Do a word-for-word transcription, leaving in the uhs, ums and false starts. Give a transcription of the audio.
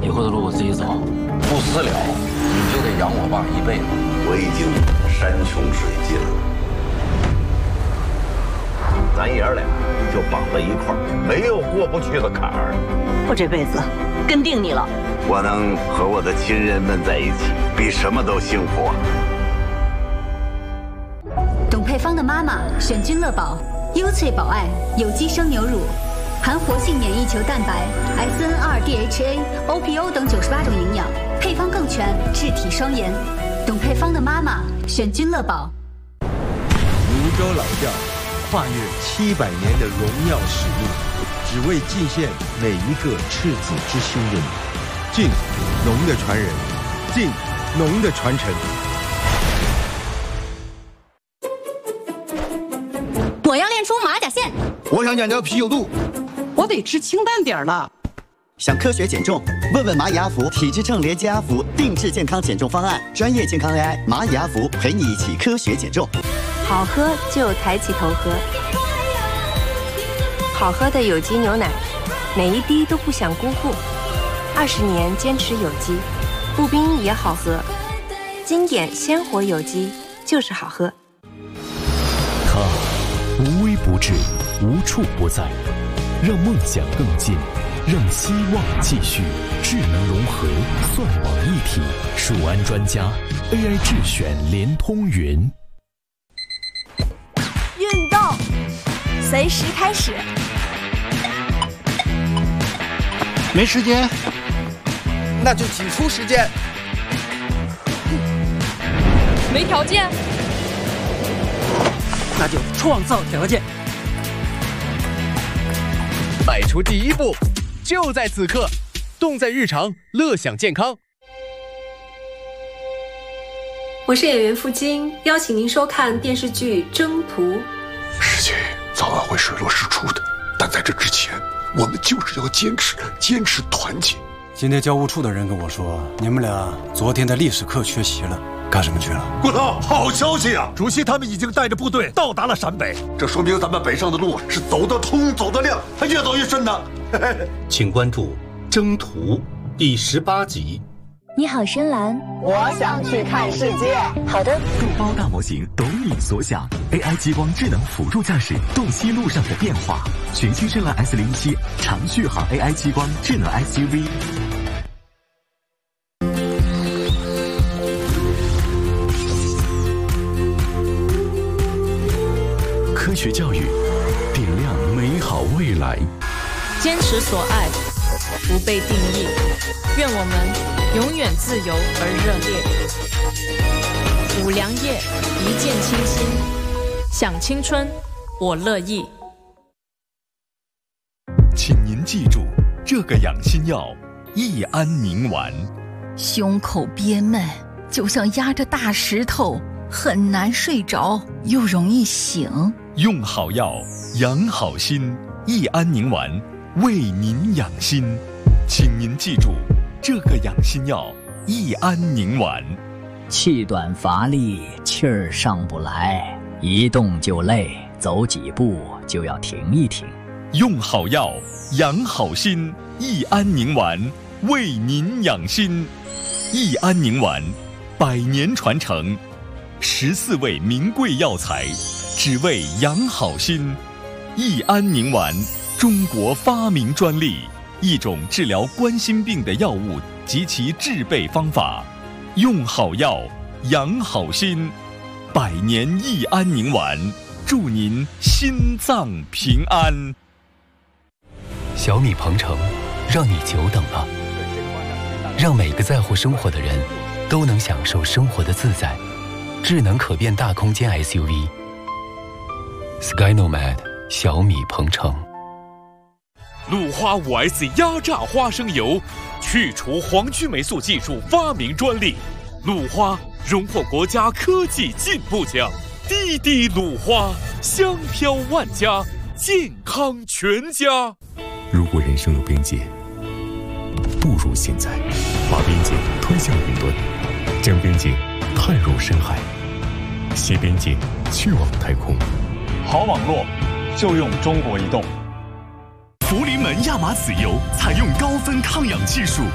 以后的路我自己走， 不私了，你就得养我爸一辈子。 我已经山穷水尽了，咱爷儿俩就绑在一块儿，没有过不去的坎儿。 我这辈子跟定你了。 我能和我的亲人们在一起，比什么都幸福啊！ 董佩芳的妈妈选君乐宝，优萃宝爱有机生牛乳，含活性免疫球蛋白、S N R D H A、O P O 等九十八种营养，配方更全，治体双颜。董佩芳的妈妈选君乐宝。 泸州老窖，跨越七百年的荣耀使命，只为尽献每一个赤子之心的你。晋农的传人，晋农的传承。 我要练出马甲线。 我想减掉啤酒肚。 我得吃清淡点儿了。 想科学减重？问问蚂蚁阿福体脂秤连接阿福定制健康减重方案，专业健康 A I 蚂蚁阿福陪你一起科学减重。 好喝就抬起头喝，好喝的有机牛奶，每一滴都不想辜负。二十年坚持有机，步冰也好喝，经典鲜活有机就是好喝。 它无微不至，无处不在，让梦想更近，让希望继续。智能融合，算网一体，数安专家 A I 智选联通云。 运动，随时开始。 没时间，那就挤出时间。 没条件， 那就创造条件。 迈出第一步，就在此刻，动在日常，乐享健康。 我是演员付晶，邀请您收看电视剧《征途》。 世界早晚会水落石出的，但在这之前，我们就是要坚持，坚持团结。 今天教务处的人跟我说，你们俩昨天的历史课缺席了，干什么去了？ 郭涛，好消息啊！ 主席他们已经带着部队到达了陕北， 这说明咱们北上的路是走得通、走得亮，还越走越顺呢。 请关注《征途》第十八集。 你好，深蓝。 我想去看世界。 好的。 众包大模型懂你所想 ，A I 激光智能辅助驾驶，洞悉路上的变化。全新深蓝 S 零七长续航 A I 激光智能 S U V。科学教育，点亮美好未来。 坚持所爱，不被定义。愿我们永远自由而热烈。五粮液，一见倾心，想青春，我乐意。 请您记住这个养心药——益安宁丸。 胸口憋闷，就像压着大石头，很难睡着，又容易醒。 用好药，养好心。益安宁丸为您养心，请您记住这个养心药——益安宁丸。 气短乏力，气儿上不来，一动就累，走几步就要停一停。 用好药，养好心。益安宁丸为您养心。益安宁丸，百年传承，十四味名贵药材，只为养好心。益安宁丸，中国发明专利，一种治疗冠心病的药物及其制备方法。用好药，养好心。百年益安宁丸，祝您心脏平安。 小米鹏程，让你久等了，让每个在乎生活的人都能享受生活的自在。智能可变大空间 S U V Sky Nomad 小米鹏程。 鲁花 五 S 压榨花生油，去除黄曲霉素技术发明专利。鲁花荣获国家科技进步奖。滴滴鲁花，香飘万家，健康全家。 如果人生有边界，不如现在把边界推向云端，将边界探入深海，携边界去往太空。 好网络就用中国移动。 福临门亚麻籽油采用高分抗氧技术，